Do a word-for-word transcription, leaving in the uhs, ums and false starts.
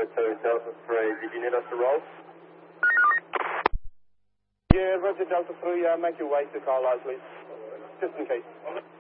to Delta three. Did you need us to roll? Yeah, Roger Delta three, uh, make your way to Carlisle, please. Just in case.